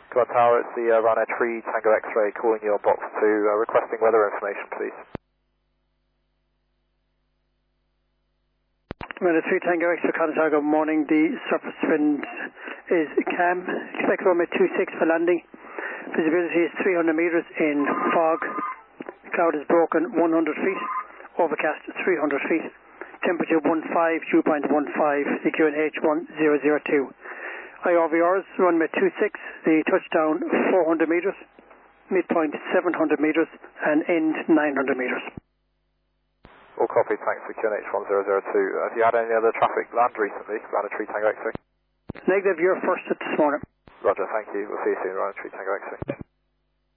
Quad Tower, it's the Ryanair 3 Tango X-ray calling your box 2, requesting weather information, please. Ryanair 3 Tango X-ray, Quad Tower, good morning. The surface wind is calm. Expect runway 26 for landing. Visibility is 300 metres in fog. Cloud is broken 100 feet. Overcast 300 feet. Temperature 15, dew point 15, CQNH 1002. IRVRs, runway 26, the touchdown 400 metres, midpoint 700 metres, and end 900 metres. All copied, thanks for QNH 1002. Have you had any other traffic land recently, Ryanair 3 Tango X-ray? Negative, you're first at this morning. Roger, thank you. We'll see you soon, Ryanair 3 Tango X-ray.